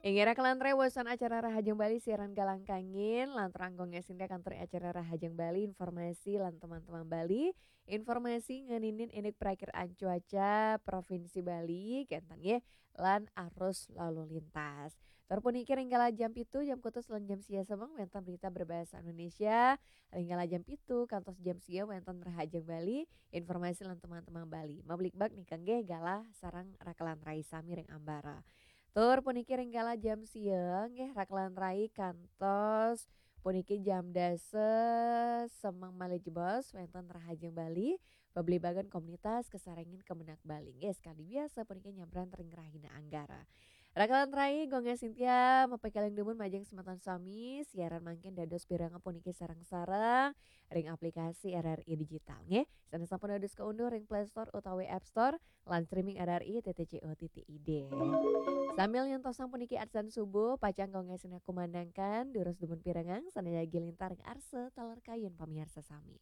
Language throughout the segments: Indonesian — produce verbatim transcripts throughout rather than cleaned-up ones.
Ingira kelantre bosan acara Rahajeng Bali siaran galang kangin lantaran gongesin teh kantor acara Rahajeng Bali informasi lan teman-teman Bali informasi ngeninin inik perakiraan cuaca Provinsi Bali kenten ye lan arus lalu lintas. Terpuniki ringgala jam pitu jam kutus lan jam sia semeng wenten berita berbahasa Indonesia ringgala jam pitu kantos jam sia wenten Rahajeng Bali informasi lan teman-teman Bali. Mablikbak nih kangge galah sarang rakalan rai sami ring ambara. Tur puniki ringgala jam siang nggih rakelan rai kantos puniki jam dase semang malih jebos wonten Rahajeng Bali pablibagan komunitas kesarengin Kemenak Bali nggih sekali biasa puniki nyabran tering Rahina Anggara. Rakalan rai gongnya Sintia mapekaling demun majeng sematan sami siaran mangkin dados pirangan puniki sareng-sareng ring aplikasi R R I digital nggih. Sanes sampun dados kaunduh ring Play Store utawi App Store lan streaming R R I titik co titik id. Sambil nyentosang puniki adzan subuh, pacang gongesina kumandangkan, durus dumun pirengang, sanaya gilintar ng arse, talar kayun pamirsa sami.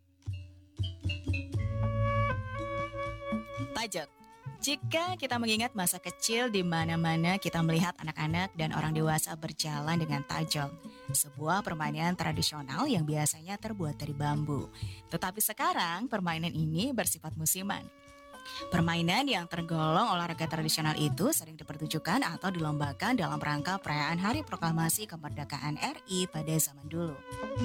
Pajak. Jika kita mengingat masa kecil di mana-mana kita melihat anak-anak dan orang dewasa berjalan dengan tajong, sebuah permainan tradisional yang biasanya terbuat dari bambu. Tetapi sekarang permainan ini bersifat musiman. Permainan yang tergolong olahraga tradisional itu sering dipertunjukkan atau dilombakan dalam rangka perayaan Hari Proklamasi Kemerdekaan R I pada zaman dulu.